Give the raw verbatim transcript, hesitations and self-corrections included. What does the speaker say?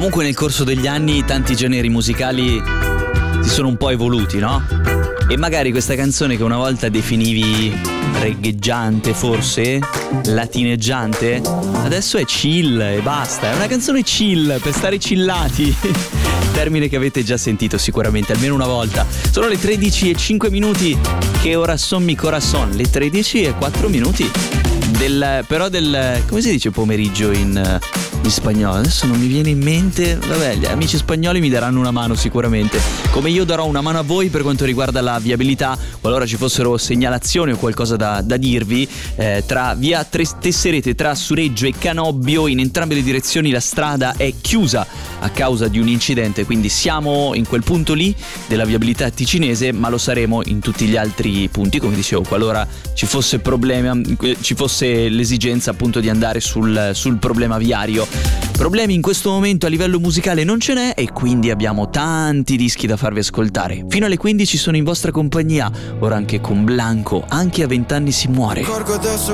Comunque nel corso degli anni tanti generi musicali si sono un po' evoluti, no? E magari questa canzone che una volta definivi reggaeggiante, forse latineggiante, adesso è chill e basta. È una canzone chill, per stare chillati. Termine che avete già sentito sicuramente almeno una volta. Sono le tredici e cinque minuti. Che ora son mi corazon? Le tredici e quattro minuti del, però del, come si dice pomeriggio in, in spagnolo? Adesso non mi viene in mente. Vabbè, gli amici spagnoli mi daranno una mano sicuramente, come io darò una mano a voi per quanto riguarda la viabilità, qualora ci fossero segnalazioni o qualcosa da, da dirvi. eh, tra via Tesserete, tra Sureggio e Canobbio, in entrambe le direzioni la strada è chiusa a causa di un incidente, quindi siamo in quel punto lì della viabilità ticinese, ma lo saremo in tutti gli altri punti, come dicevo, qualora ci fosse problema, ci fosse l'esigenza appunto di andare sul, sul problema viario. Problemi in questo momento a livello musicale non ce n'è, e quindi abbiamo tanti dischi da farvi ascoltare. Fino alle quindici sono in vostra compagnia, ora anche con Blanco, anche a vent'anni si muore. Accorgo adesso